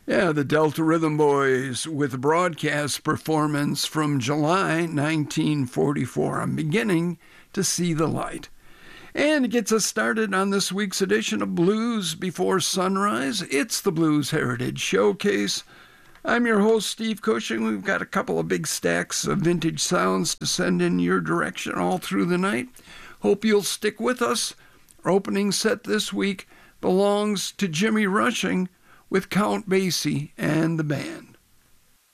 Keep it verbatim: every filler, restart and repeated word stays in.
Yeah, the Delta Rhythm Boys with a broadcast performance from July nineteen forty-four. I'm beginning to see the light. And it gets us started on this week's edition of Blues Before Sunrise. It's the Blues Heritage Showcase. I'm your host, Steve Cushing. We've got a couple of big stacks of vintage sounds to send in your direction all through the night. Hope you'll stick with us. Our opening set this week belongs to Jimmy Rushing with Count Basie and the band.